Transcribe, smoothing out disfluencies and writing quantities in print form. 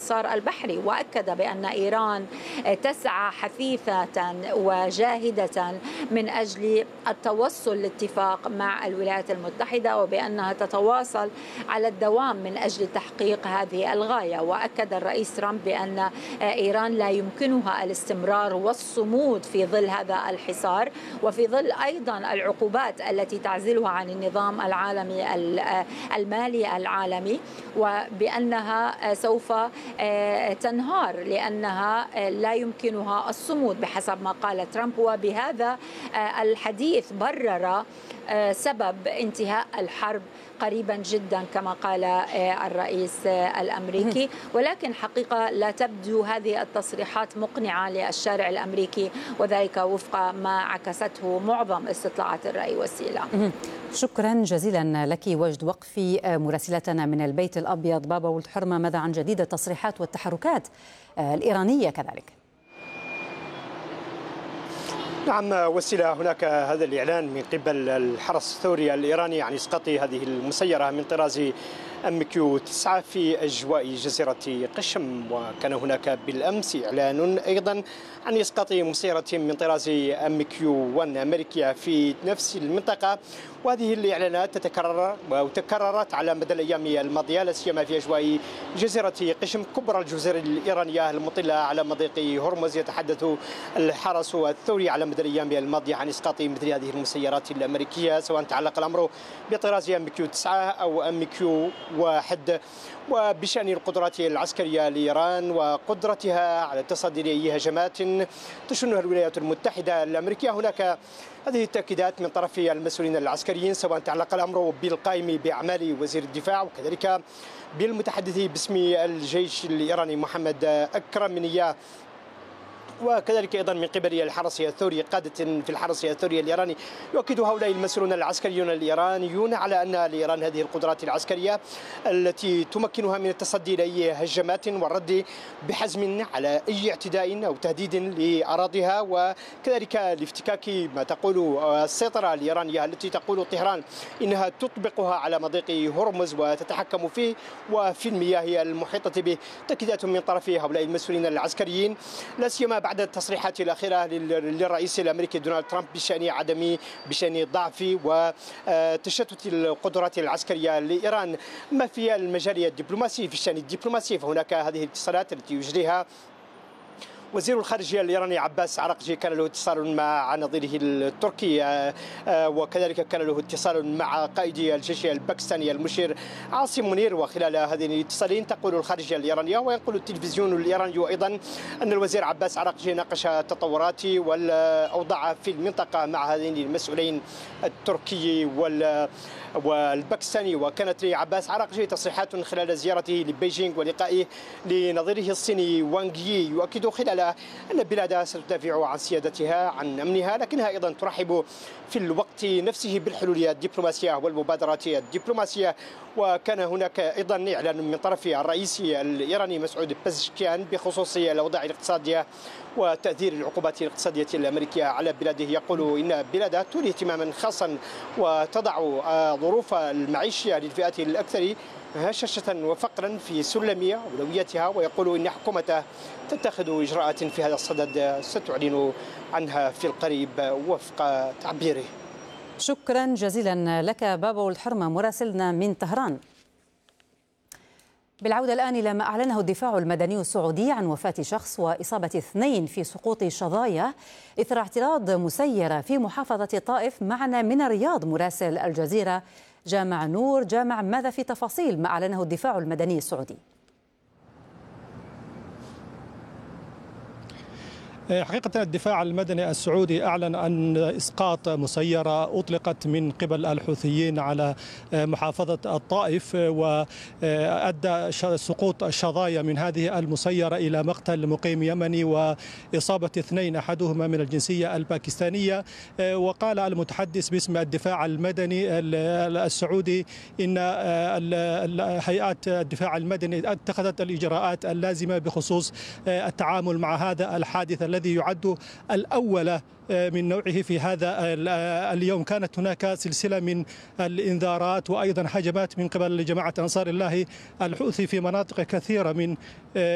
الحصار البحري، وأكد بأن إيران تسعى حثيثة وجاهدة من أجل التوصل لاتفاق مع الولايات المتحدة، وبأنها تتواصل على الدوام من أجل تحقيق هذه الغاية. وأكد الرئيس ترامب بأن إيران لا يمكنها الاستمرار والصمود في ظل هذا الحصار، وفي ظل أيضا العقوبات التي تعزلها عن النظام العالمي المالي العالمي، وبأنها سوف تنهار لأنها لا يمكنها الصمود بحسب ما قال ترامب. وبهذا الحديث برر سبب انتهاء الحرب قريبا جدا كما قال الرئيس الأمريكي، ولكن حقيقة لا تبدو هذه التصريحات مقنعة للشارع الأمريكي، وذلك وفق ما عكسته معظم استطلاعات الرأي والسيلة. شكرا جزيلا لك وجد وقفي مراسلتنا من البيت الأبيض. بابا ولد حرمة، ماذا عن جديد التصريحات والتحركات الإيرانية كذلك؟ نعم وسيلة، هناك هذا الإعلان من قبل الحرس الثوري الإيراني عن إسقاط هذه المسيرة من طراز MQ-9 في أجواء جزيرة قشم. وكان هناك بالأمس إعلان أيضا عن إسقاط مسيرة من طراز MQ-1 أمريكية في نفس المنطقة. وهذه الإعلانات تكررت على مدى الأيام الماضية، لا سيما في أجواء جزيرة قشم كبرى الجزر الإيرانية المطلة على مضيق هرمز. يتحدث الحرس الثوري على مدى الأيام الماضية عن إسقاط مثل هذه المسيرات الأمريكية، سواء تعلق الأمر بطراز MQ-9 أو MQ-1. وبشأن القدرات العسكرية لإيران وقدرتها على التصدي لأي هجمات تشنها الولايات المتحدة الأمريكية، هناك هذه التأكيدات من طرف المسؤولين العسكريين، سواء تعلق الأمر بالقائم بأعمال وزير الدفاع وكذلك بالمتحدث باسم الجيش الإيراني محمد أكرمنية، وكذلك أيضا من قبل الحرس الثوري. قادة في الحرس الثوري الإيراني يؤكد هؤلاء المسؤولون العسكريون الإيرانيون على أن لإيران هذه القدرات العسكرية التي تمكنها من التصدي لأي هجمات والرد بحزم على أي اعتداء أو تهديد لأراضيها، وكذلك لافتكاك ما تقول السيطرة الإيرانية التي تقول طهران إنها تطبقها على مضيق هرمز وتتحكم فيه وفي المياه المحيطة به. تأكيدات من طرف هؤلاء المسؤولين العسكريين، لا سيما بعد التصريحات الأخيرة للرئيس الأمريكي دونالد ترامب بشأن ضعف وتشتت القدرات العسكرية لإيران. ما في المجال الدبلوماسي، في الشأن الدبلوماسي فهناك هذه الاتصالات التي يجريها وزير الخارجية الإيراني عباس عراقجي، كان له اتصال مع نظيره التركي، وكذلك كان له اتصال مع قائد الجيش الباكستاني المشير عاصم منير. وخلال هذه الاتصالين تقول الخارجية الإيرانية وينقل التلفزيون الإيراني أيضا أن الوزير عباس عراقجي ناقش التطورات والأوضاع في المنطقة مع هذين المسؤولين التركي والباكستاني. وكانت لعباس عراقجي تصريحات خلال زيارته لبيجينغ ولقائه لنظيره الصيني وانغ يي، يؤكد خلال أن بلاده ستدافع عن سيادتها عن أمنها، لكنها أيضا ترحب في الوقت نفسه بالحلول الدبلوماسية والمبادرات الدبلوماسية. وكان هناك أيضا إعلان من طرف الرئيس الإيراني مسعود بزشكيان بخصوص الأوضاع الاقتصادية وتأثير العقوبات الاقتصادية الأمريكية على بلاده. يقول إن بلاده تولي اهتماما خاصا وتضع ظروف المعيشة للفئات الأكثر هشاشة وفقرا في سلم أولوياتها، ويقول إن حكومته تتخذ إجراءات في هذا الصدد ستعلن عنها في القريب وفق تعبيره. شكرا جزيلا لك بابا ولد حرمة مراسلنا من طهران. بالعودة الآن إلى ما أعلنه الدفاع المدني السعودي عن وفاة شخص وإصابة 2 في سقوط شظايا إثر اعتراض مسيرة في محافظة الطائف. معنا من الرياض مراسل الجزيرة جامع نور. جامع، ماذا في تفاصيل ما أعلنه الدفاع المدني السعودي؟ حقيقة الدفاع المدني السعودي أعلن عن إسقاط مسيرة أطلقت من قبل الحوثيين على محافظة الطائف، وأدى سقوط الشظايا من هذه المسيرة إلى مقتل مقيم يمني وإصابة 2 أحدهما من الجنسية الباكستانية. وقال المتحدث باسم الدفاع المدني السعودي إن هيئات الدفاع المدني اتخذت الإجراءات اللازمة بخصوص التعامل مع هذا الحادث الذي يعد الأول من نوعه في هذا اليوم. كانت هناك سلسلة من الإنذارات وأيضا هجمات من قبل جماعة أنصار الله الحوثي في مناطق كثيرة من